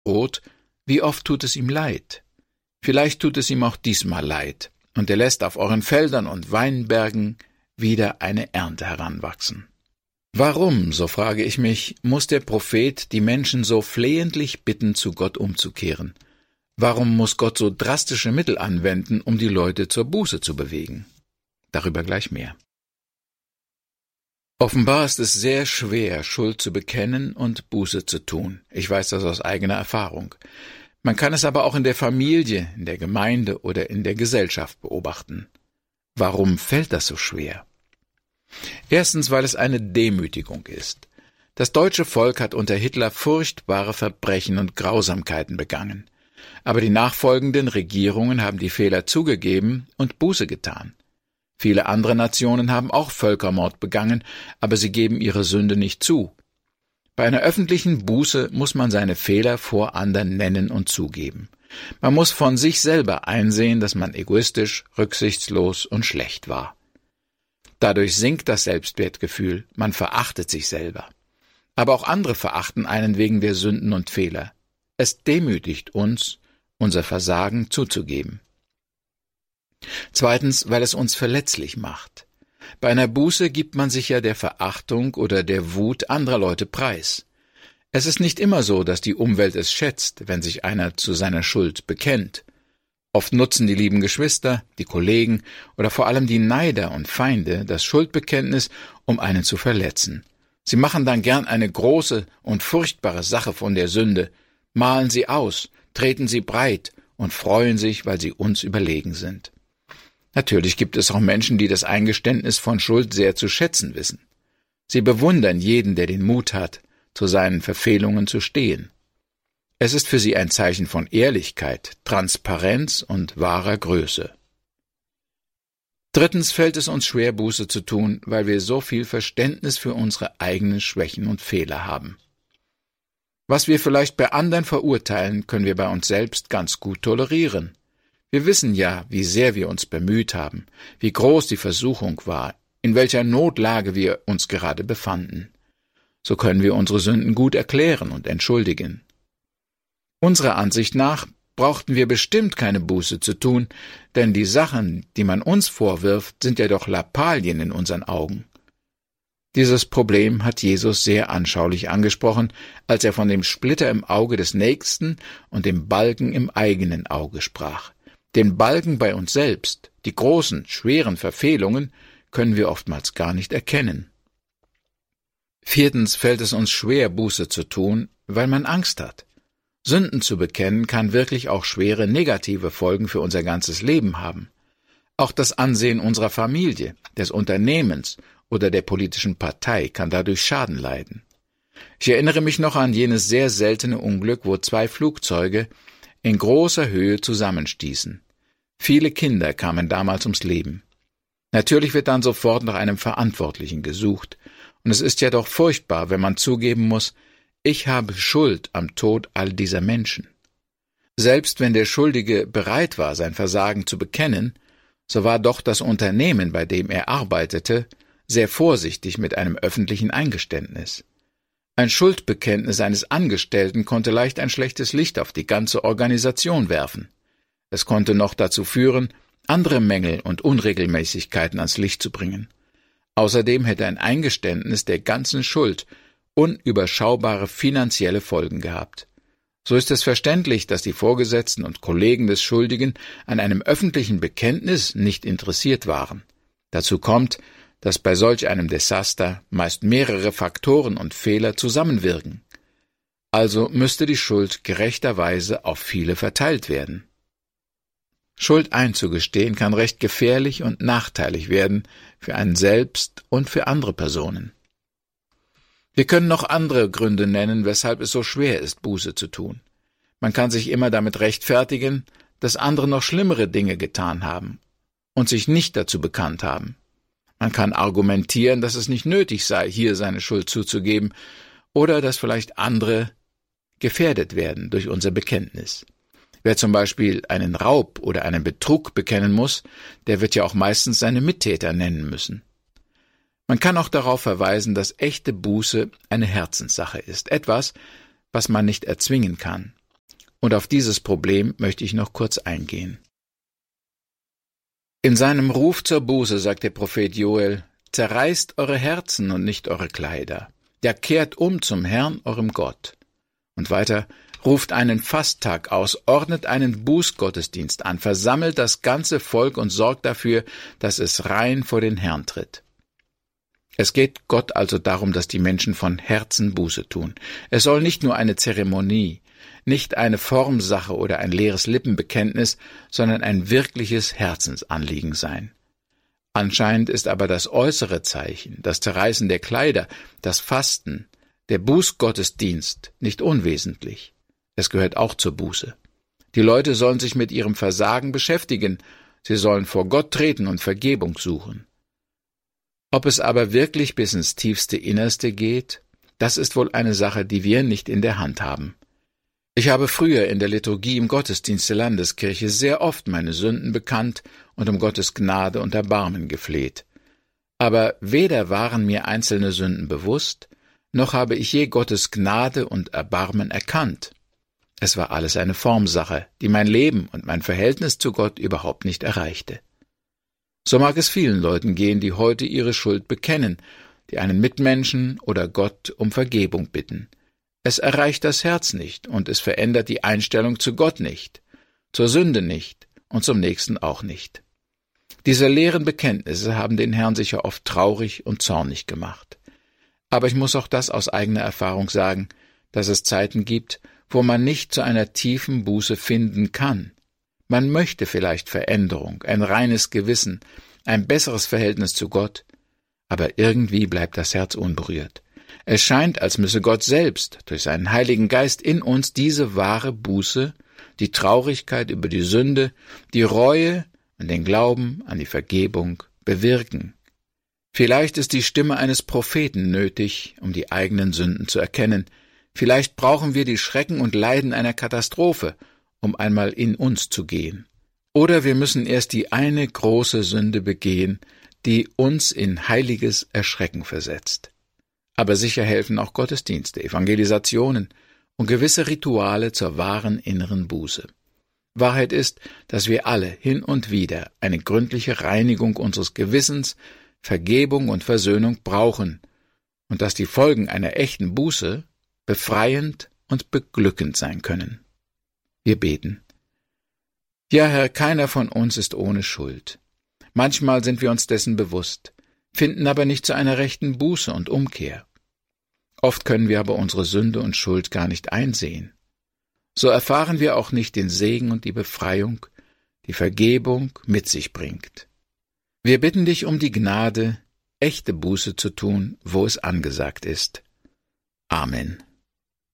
Brot, wie oft tut es ihm leid? Vielleicht tut es ihm auch diesmal leid, und er lässt auf euren Feldern und Weinbergen wieder eine Ernte heranwachsen. Warum, so frage ich mich, muss der Prophet die Menschen so flehentlich bitten, zu Gott umzukehren? Warum muss Gott so drastische Mittel anwenden, um die Leute zur Buße zu bewegen? Darüber gleich mehr. Offenbar ist es sehr schwer, Schuld zu bekennen und Buße zu tun. Ich weiß das aus eigener Erfahrung. Man kann es aber auch in der Familie, in der Gemeinde oder in der Gesellschaft beobachten. Warum fällt das so schwer? Erstens, weil es eine Demütigung ist. Das deutsche Volk hat unter Hitler furchtbare Verbrechen und Grausamkeiten begangen. Aber die nachfolgenden Regierungen haben die Fehler zugegeben und Buße getan. Viele andere Nationen haben auch Völkermord begangen, aber sie geben ihre Sünde nicht zu. Bei einer öffentlichen Buße muss man seine Fehler vor anderen nennen und zugeben. Man muss von sich selber einsehen, dass man egoistisch, rücksichtslos und schlecht war. Dadurch sinkt das Selbstwertgefühl, man verachtet sich selber. Aber auch andere verachten einen wegen der Sünden und Fehler. Es demütigt uns, unser Versagen zuzugeben. Zweitens, weil es uns verletzlich macht. Bei einer Buße gibt man sich ja der Verachtung oder der Wut anderer Leute preis. Es ist nicht immer so, dass die Umwelt es schätzt, wenn sich einer zu seiner Schuld bekennt. Oft nutzen die lieben Geschwister, die Kollegen oder vor allem die Neider und Feinde das Schuldbekenntnis, um einen zu verletzen. Sie machen dann gern eine große und furchtbare Sache von der Sünde, malen sie aus, treten sie breit und freuen sich, weil sie uns überlegen sind. Natürlich gibt es auch Menschen, die das Eingeständnis von Schuld sehr zu schätzen wissen. Sie bewundern jeden, der den Mut hat, zu seinen Verfehlungen zu stehen. Es ist für sie ein Zeichen von Ehrlichkeit, Transparenz und wahrer Größe. Drittens fällt es uns schwer, Buße zu tun, weil wir so viel Verständnis für unsere eigenen Schwächen und Fehler haben. Was wir vielleicht bei anderen verurteilen, können wir bei uns selbst ganz gut tolerieren. Wir wissen ja, wie sehr wir uns bemüht haben, wie groß die Versuchung war, in welcher Notlage wir uns gerade befanden. So können wir unsere Sünden gut erklären und entschuldigen. Unserer Ansicht nach brauchten wir bestimmt keine Buße zu tun, denn die Sachen, die man uns vorwirft, sind ja doch Lappalien in unseren Augen. Dieses Problem hat Jesus sehr anschaulich angesprochen, als er von dem Splitter im Auge des Nächsten und dem Balken im eigenen Auge sprach. Den Balken bei uns selbst, die großen, schweren Verfehlungen, können wir oftmals gar nicht erkennen. Viertens fällt es uns schwer, Buße zu tun, weil man Angst hat. Sünden zu bekennen kann wirklich auch schwere negative Folgen für unser ganzes Leben haben. Auch das Ansehen unserer Familie, des Unternehmens oder der politischen Partei kann dadurch Schaden leiden. Ich erinnere mich noch an jenes sehr seltene Unglück, wo 2 Flugzeuge in großer Höhe zusammenstießen. Viele Kinder kamen damals ums Leben. Natürlich wird dann sofort nach einem Verantwortlichen gesucht, und es ist ja doch furchtbar, wenn man zugeben muss, ich habe Schuld am Tod all dieser Menschen. Selbst wenn der Schuldige bereit war, sein Versagen zu bekennen, so war doch das Unternehmen, bei dem er arbeitete, sehr vorsichtig mit einem öffentlichen Eingeständnis. Ein Schuldbekenntnis eines Angestellten konnte leicht ein schlechtes Licht auf die ganze Organisation werfen. Es konnte noch dazu führen, andere Mängel und Unregelmäßigkeiten ans Licht zu bringen. Außerdem hätte ein Eingeständnis der ganzen Schuld unüberschaubare finanzielle Folgen gehabt. So ist es verständlich, dass die Vorgesetzten und Kollegen des Schuldigen an einem öffentlichen Bekenntnis nicht interessiert waren. Dazu kommt, dass bei solch einem Desaster meist mehrere Faktoren und Fehler zusammenwirken. Also müsste die Schuld gerechterweise auf viele verteilt werden. Schuld einzugestehen kann recht gefährlich und nachteilig werden für einen selbst und für andere Personen. Wir können noch andere Gründe nennen, weshalb es so schwer ist, Buße zu tun. Man kann sich immer damit rechtfertigen, dass andere noch schlimmere Dinge getan haben und sich nicht dazu bekannt haben. Man kann argumentieren, dass es nicht nötig sei, hier seine Schuld zuzugeben, oder dass vielleicht andere gefährdet werden durch unser Bekenntnis. Wer zum Beispiel einen Raub oder einen Betrug bekennen muss, der wird ja auch meistens seine Mittäter nennen müssen. Man kann auch darauf verweisen, dass echte Buße eine Herzenssache ist, etwas, was man nicht erzwingen kann. Und auf dieses Problem möchte ich noch kurz eingehen. In seinem Ruf zur Buße sagt der Prophet Joel: Zerreißt eure Herzen und nicht eure Kleider. Ja, kehrt um zum Herrn, eurem Gott. Und weiter: Ruft einen Fasttag aus, ordnet einen Bußgottesdienst an, versammelt das ganze Volk und sorgt dafür, dass es rein vor den Herrn tritt. Es geht Gott also darum, dass die Menschen von Herzen Buße tun. Es soll nicht nur eine Zeremonie, nicht eine Formsache oder ein leeres Lippenbekenntnis, sondern ein wirkliches Herzensanliegen sein. Anscheinend ist aber das äußere Zeichen, das Zerreißen der Kleider, das Fasten, der Bußgottesdienst nicht unwesentlich. Es gehört auch zur Buße. Die Leute sollen sich mit ihrem Versagen beschäftigen, sie sollen vor Gott treten und Vergebung suchen. Ob es aber wirklich bis ins tiefste Innerste geht, das ist wohl eine Sache, die wir nicht in der Hand haben. Ich habe früher in der Liturgie im Gottesdienst der Landeskirche sehr oft meine Sünden bekannt und um Gottes Gnade und Erbarmen gefleht. Aber weder waren mir einzelne Sünden bewusst, noch habe ich je Gottes Gnade und Erbarmen erkannt. Es war alles eine Formsache, die mein Leben und mein Verhältnis zu Gott überhaupt nicht erreichte. So mag es vielen Leuten gehen, die heute ihre Schuld bekennen, die einen Mitmenschen oder Gott um Vergebung bitten. Es erreicht das Herz nicht und es verändert die Einstellung zu Gott nicht, zur Sünde nicht und zum Nächsten auch nicht. Diese leeren Bekenntnisse haben den Herrn sicher oft traurig und zornig gemacht. Aber ich muss auch das aus eigener Erfahrung sagen, dass es Zeiten gibt, wo man nicht zu einer tiefen Buße finden kann. Man möchte vielleicht Veränderung, ein reines Gewissen, ein besseres Verhältnis zu Gott, aber irgendwie bleibt das Herz unberührt. Es scheint, als müsse Gott selbst durch seinen Heiligen Geist in uns diese wahre Buße, die Traurigkeit über die Sünde, die Reue und den Glauben an die Vergebung bewirken. Vielleicht ist die Stimme eines Propheten nötig, um die eigenen Sünden zu erkennen. Vielleicht brauchen wir die Schrecken und Leiden einer Katastrophe, um einmal in uns zu gehen. Oder wir müssen erst die eine große Sünde begehen, die uns in heiliges Erschrecken versetzt. Aber sicher helfen auch Gottesdienste, Evangelisationen und gewisse Rituale zur wahren inneren Buße. Wahrheit ist, dass wir alle hin und wieder eine gründliche Reinigung unseres Gewissens, Vergebung und Versöhnung brauchen und dass die Folgen einer echten Buße befreiend und beglückend sein können. Wir beten. Ja, Herr, keiner von uns ist ohne Schuld. Manchmal sind wir uns dessen bewusst, finden aber nicht zu einer rechten Buße und Umkehr. Oft können wir aber unsere Sünde und Schuld gar nicht einsehen. So erfahren wir auch nicht den Segen und die Befreiung, die Vergebung mit sich bringt. Wir bitten dich um die Gnade, echte Buße zu tun, wo es angesagt ist. Amen.